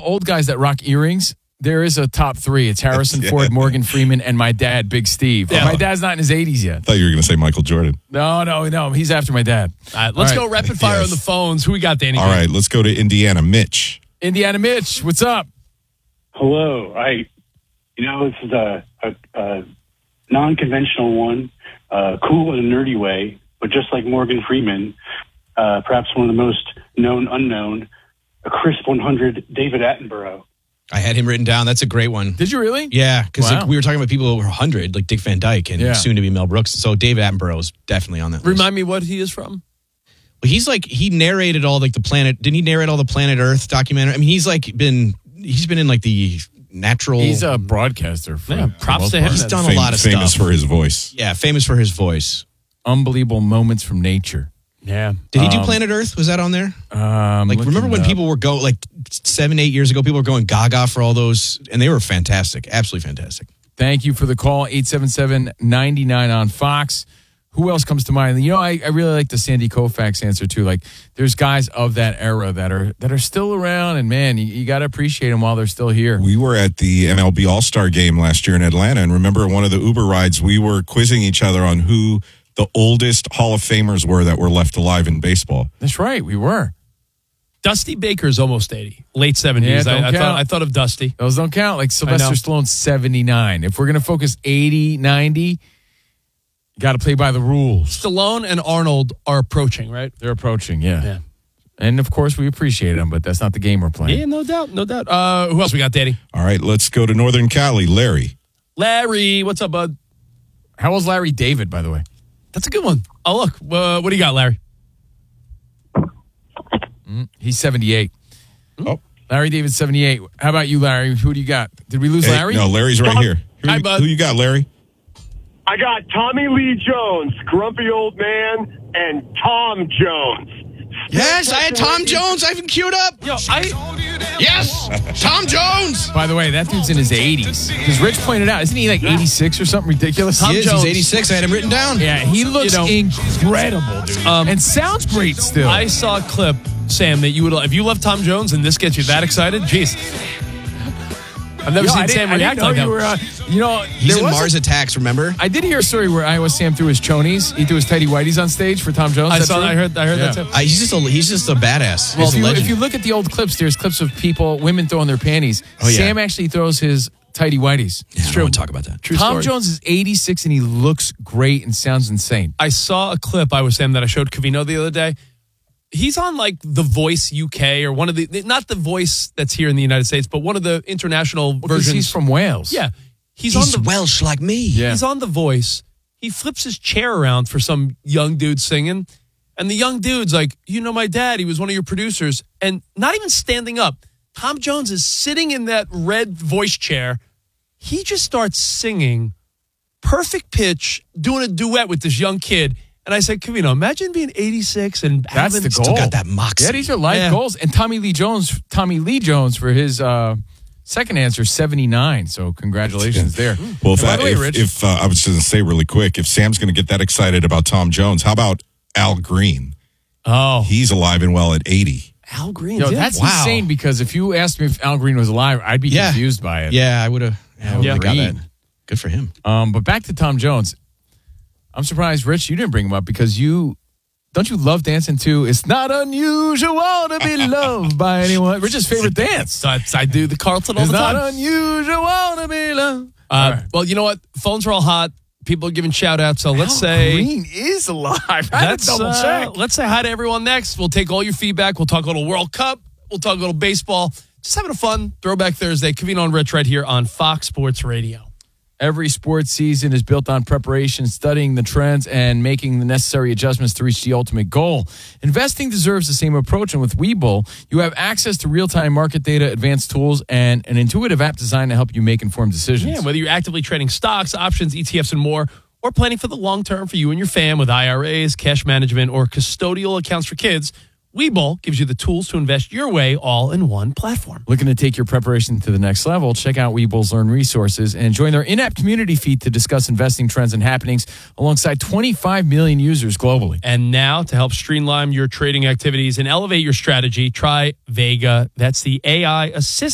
old guys that rock earrings, there is a top three. It's Harrison Ford, Morgan Freeman, and my dad, Big Steve. Yeah. My dad's not in his 80s yet. I thought you were going to say Michael Jordan. No. He's after my dad. All right, let's go rapid fire on the phones. Who we got, Danny? All right, let's go to Indiana. Mitch. Indiana Mitch, what's up? Hello. This is a non-conventional one, cool in a nerdy way, but just like Morgan Freeman, perhaps one of the most known unknown, a crisp 100, David Attenborough. I had him written down. That's a great one. Did you really? Yeah, because we were talking about people over 100, like Dick Van Dyke and soon to be Mel Brooks. So David Attenborough is definitely on that list. Remind me what he is from. Well, he narrated all like the planet. Didn't he narrate all the Planet Earth documentary? I mean, he's been in like the natural. He's a broadcaster. Props to him. He's done a lot of famous stuff. For his voice. Yeah, famous for his voice. Unbelievable moments from nature. Yeah. Did he do Planet Earth? Was that on there? Remember when people were 7-8 years ago, people were going gaga for all those, and they were fantastic. Absolutely fantastic. Thank you for the call, 877-99 on Fox. Who else comes to mind? I really like the Sandy Koufax answer too. Like, there's guys of that era that are still around, and man, you got to appreciate them while they're still here. We were at the MLB All-Star Game last year in Atlanta, and remember one of the Uber rides, we were quizzing each other on who the oldest Hall of Famers were that were left alive in baseball. That's right, we were. Dusty Baker's almost 80, late 70s. Yeah, I thought of Dusty. Those don't count. Like Sylvester Stallone's 79. If we're going to focus 80, 90, you got to play by the rules. Stallone and Arnold are approaching, right? They're approaching, yeah. And, of course, we appreciate them, but that's not the game we're playing. Yeah, no doubt. Who else we got, Danny? All right, let's go to Northern Cali. Larry, what's up, bud? How old's Larry David, by the way? That's a good one. Oh, look. What do you got, Larry? He's 78. Oh. Larry David's 78. How about you, Larry? Who do you got? Did we lose Larry? No, Larry's right here. Hi, bud. Who you got, Larry? I got Tommy Lee Jones, grumpy old man, and Tom Jones. Yes, I had Tom Jones. I have him queued up. Yes, Tom Jones. By the way, that dude's in his 80s. Because Rich pointed out, isn't he like 86 or something ridiculous? He's 86. I had him written down. Yeah, he looks incredible, dude. And sounds great still. I saw a clip, Sam, that you would, if you love Tom Jones and this gets you that excited, jeez. I've never seen Sam react like that. He's in Mars Attacks, remember? I did hear a story where Iowa Sam threw his chonies. He threw his tighty whities on stage for Tom Jones. I heard that too. He's just a badass. Well, if you look at the old clips, there's clips of women throwing their panties. Oh, yeah. Sam actually throws his tighty whities. It's true. I want to talk about that. True Tom story. Jones is 86 and he looks great and sounds insane. I saw a clip, Iowa Sam, that I showed Covino the other day. He's on like The Voice UK or one of the, not The Voice that's here in the United States, but one of the international versions. He's from Wales. Yeah. He's Welsh like me. Yeah. He's on The Voice. He flips his chair around for some young dude singing. And the young dude's like, my dad, he was one of your producers. And not even standing up. Tom Jones is sitting in that red voice chair. He just starts singing perfect pitch, doing a duet with this young kid. And I said, Covino, imagine being 86 and that's the goal. Still got that moxie. Yeah, these are life goals. And Tommy Lee Jones for his second answer, 79. So congratulations there. Well, Rich, I was just going to say really quick, if Sam's going to get that excited about Tom Jones, how about Al Green? Oh, he's alive and well at 80. Al Green. That's insane because if you asked me if Al Green was alive, I'd be confused by it. Yeah, I would have. Got that. Good for him. But back to Tom Jones. I'm surprised, Rich, you didn't bring him up because don't you love dancing to It's Not Unusual to Be Loved by Anyone? Rich's favorite dance. I do the Carlton all the time. It's not unusual to be loved. Right. Well, you know what? Phones are all hot. People are giving shout outs. So let's say Green is alive. Let's double check. Let's say hi to everyone next. We'll take all your feedback. We'll talk a little World Cup. We'll talk a little baseball. Just having a fun Throwback Thursday. Covino and Rich right here on Fox Sports Radio. Every sports season is built on preparation, studying the trends, and making the necessary adjustments to reach the ultimate goal. Investing deserves the same approach, and with Webull, you have access to real-time market data, advanced tools, and an intuitive app designed to help you make informed decisions. Yeah, whether you're actively trading stocks, options, ETFs, and more, or planning for the long term for you and your fam with IRAs, cash management, or custodial accounts for kids, Webull gives you the tools to invest your way all in one platform. Looking to take your preparation to the next level? Check out Webull's Learn Resources and join their in-app community feed to discuss investing trends and happenings alongside 25 million users globally. And now, to help streamline your trading activities and elevate your strategy, try Vega. That's the AI assistant